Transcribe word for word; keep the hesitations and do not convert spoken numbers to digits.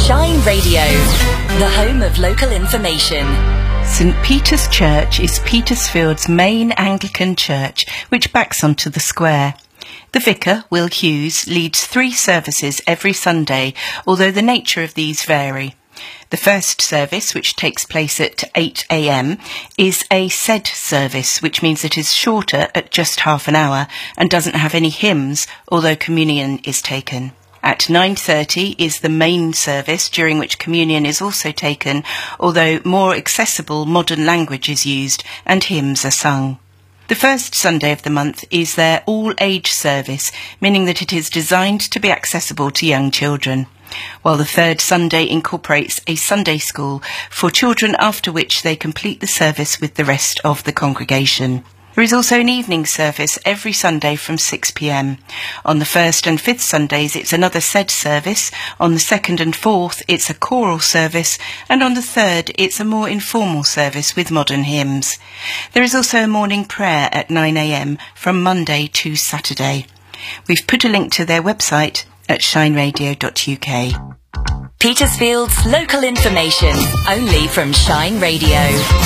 Shine Radio, the home of local information. St Peter's Church is Petersfield's main Anglican church, which backs onto the square. The vicar, Will Hughes, leads three services every Sunday, although the nature of these vary. The first service, which takes place at eight a m, is a said service, which means it is shorter at just half an hour and doesn't have any hymns, although communion is taken. At nine thirty is the main service, during which communion is also taken, although more accessible modern language is used and hymns are sung. The first Sunday of the month is their all-age service, meaning that it is designed to be accessible to young children, while the third Sunday incorporates a Sunday school for children, after which they complete the service with the rest of the congregation. There is also an evening service every Sunday from six p m. On the first and fifth Sundays it's another said service, on the second and fourth it's a choral service, and on the third it's a more informal service with modern hymns. There is also a morning prayer at nine a m from Monday to Saturday. We've put a link to their website at shine radio dot U K. Petersfield's local information, only from Shine Radio.